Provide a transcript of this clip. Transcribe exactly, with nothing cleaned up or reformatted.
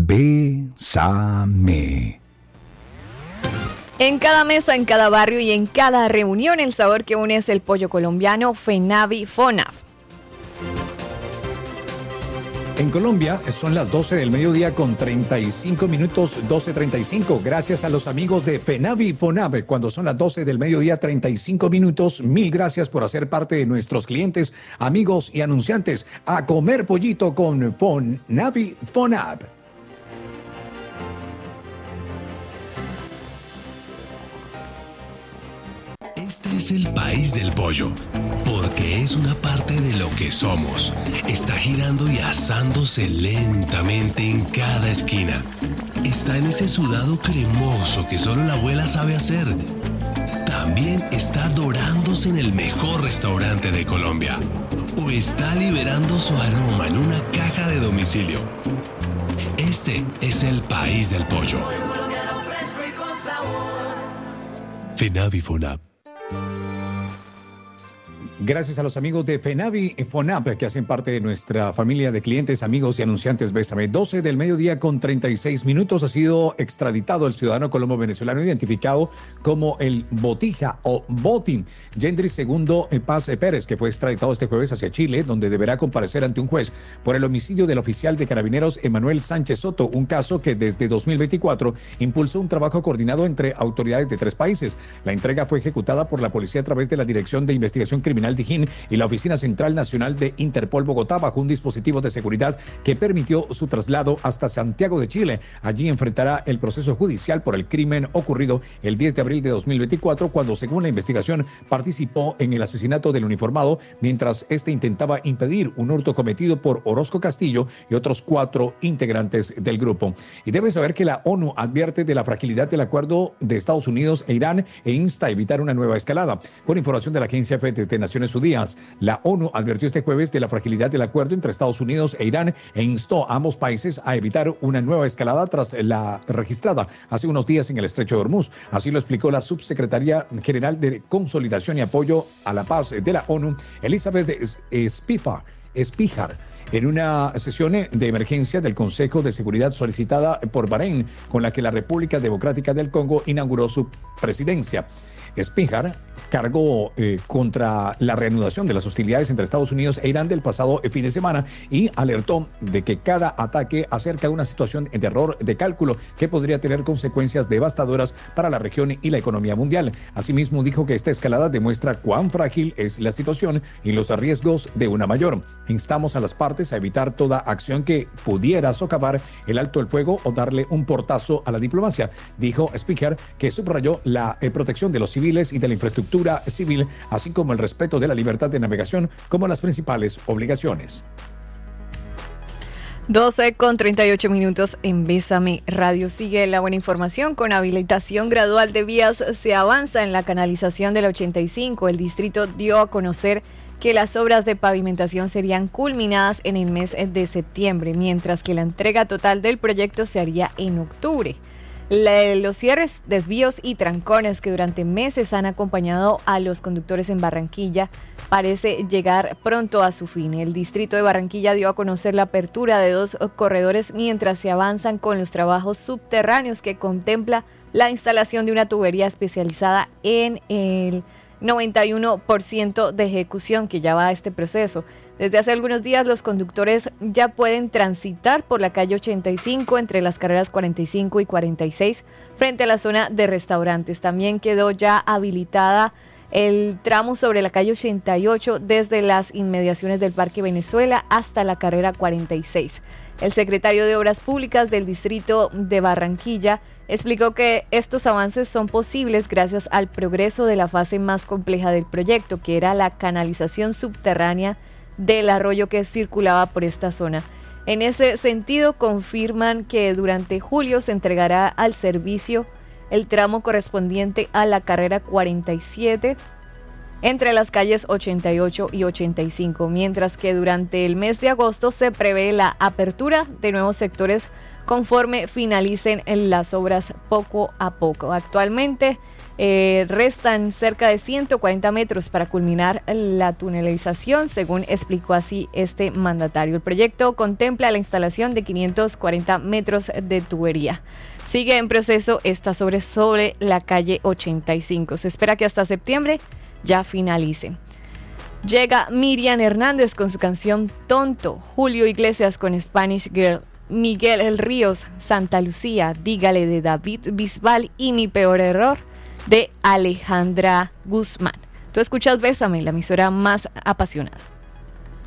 Bésame. En cada mesa, en cada barrio y en cada reunión, el sabor que une es el pollo colombiano Fenavi Fonab. En Colombia son las doce del mediodía con treinta y cinco minutos, doce treinta y cinco. Gracias a los amigos de Fenavi Fonab. Cuando son las doce del mediodía, treinta y cinco minutos. Mil gracias por hacer parte de nuestros clientes, amigos y anunciantes. A comer pollito con Fenavi Fonab. Este es el país del pollo, porque es una parte de lo que somos. Está girando y asándose lentamente en cada esquina. Está en ese sudado cremoso que solo la abuela sabe hacer. También está dorándose en el mejor restaurante de Colombia. O está liberando su aroma en una caja de domicilio. Este es el país del pollo. Fenavi Fonab. Gracias a los amigos de Fenavi Fonab que hacen parte de nuestra familia de clientes, amigos y anunciantes. Bésame. doce del mediodía con treinta y seis minutos. Ha sido extraditado el ciudadano colombo-venezolano identificado como el Botija o Boti, Yendri Segundo Paz Pérez, que fue extraditado este jueves hacia Chile, donde deberá comparecer ante un juez por el homicidio del oficial de carabineros Emanuel Sánchez Soto, un caso que desde dos mil veinticuatro impulsó un trabajo coordinado entre autoridades de tres países. La entrega fue ejecutada por la policía a través de la Dirección de Investigación Criminal Dijín y la Oficina Central Nacional de Interpol Bogotá bajo un dispositivo de seguridad que permitió su traslado hasta Santiago de Chile. Allí enfrentará el proceso judicial por el crimen ocurrido el diez de abril de dos mil veinticuatro, cuando, según la investigación, participó en el asesinato del uniformado mientras este intentaba impedir un hurto cometido por Orozco Castillo y otros cuatro integrantes del grupo. Y debe saber que la ONU advierte de la fragilidad del acuerdo de Estados Unidos e Irán e insta a evitar una nueva escalada. Con información de la agencia F E desde Naciones Unidas, la ONU advirtió este jueves de la fragilidad del acuerdo entre Estados Unidos e Irán e instó a ambos países a evitar una nueva escalada tras la registrada hace unos días en el Estrecho de Hormuz. Así lo explicó la subsecretaria general de Consolidación y Apoyo a la Paz de la ONU, Elizabeth Spifar, Spíjar, en una sesión de emergencia del Consejo de Seguridad solicitada por Bahrein, con la que la República Democrática del Congo inauguró su presidencia. Spíjar cargó eh, contra la reanudación de las hostilidades entre Estados Unidos e Irán del pasado fin de semana y alertó de que cada ataque acerca una situación de error de cálculo que podría tener consecuencias devastadoras para la región y la economía mundial. Asimismo, dijo que esta escalada demuestra cuán frágil es la situación y los riesgos de una mayor. Instamos a las partes a evitar toda acción que pudiera socavar el alto el fuego o darle un portazo a la diplomacia, dijo Spíjar, que subrayó la eh, protección de los civiles y de la infraestructura civil, así como el respeto de la libertad de navegación como las principales obligaciones. doce con treinta y ocho minutos en Bésame Radio. Sigue la buena información. Con habilitación gradual de vías se avanza en la canalización de la ochenta y cinco. El distrito dio a conocer que las obras de pavimentación serían culminadas en el mes de septiembre, mientras que la entrega total del proyecto se haría en octubre. La, los cierres, desvíos y trancones que durante meses han acompañado a los conductores en Barranquilla parece llegar pronto a su fin. El distrito de Barranquilla dio a conocer la apertura de dos corredores mientras se avanzan con los trabajos subterráneos que contempla la instalación de una tubería especializada en el noventa y uno por ciento de ejecución que ya va a este proceso. Desde hace algunos días los conductores ya pueden transitar por la calle ochenta y cinco entre las carreras cuarenta y cinco y cuarenta y seis frente a la zona de restaurantes. También quedó ya habilitada el tramo sobre la calle ochenta y ocho desde las inmediaciones del Parque Venezuela hasta la carrera cuarenta y seis. El secretario de Obras Públicas del Distrito de Barranquilla explicó que estos avances son posibles gracias al progreso de la fase más compleja del proyecto, que era la canalización subterránea del arroyo que circulaba por esta zona. En ese sentido, confirman que durante julio se entregará al servicio el tramo correspondiente a la carrera cuarenta y siete entre las calles ochenta y ocho y ochenta y cinco, mientras que durante el mes de agosto se prevé la apertura de nuevos sectores conforme finalicen las obras poco a poco. Actualmente, Eh, restan cerca de ciento cuarenta metros para culminar la tunelización, según explicó así este mandatario. El proyecto contempla la instalación de quinientos cuarenta metros de tubería. Sigue en proceso esta sobre, sobre la calle ochenta y cinco. Se espera que hasta septiembre ya finalice. Llega Miriam Hernández con su canción Tonto, Julio Iglesias con Spanish Girl, Miguel El Ríos, Santa Lucía, Dígale de David Bisbal y Mi Peor Error de Alejandra Guzmán. Tú escuchas Bésame, la emisora más apasionada.